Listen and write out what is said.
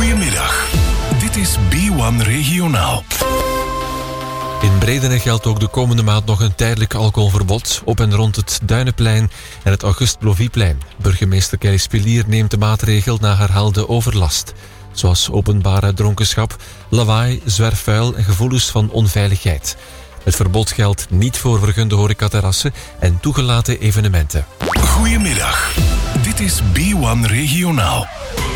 Goedemiddag. Dit is B1 Regionaal. In Bredene geldt ook de komende maand nog een tijdelijk alcoholverbod op en rond het Duinenplein en het Auguste-Blovieplein. Burgemeester Kelly Spilier neemt de maatregel na herhaalde overlast, zoals openbare dronkenschap, lawaai, zwerfvuil en gevoelens van onveiligheid. Het verbod geldt niet voor vergunde horecaterrassen en toegelaten evenementen. Goedemiddag. Dit is B1 Regionaal.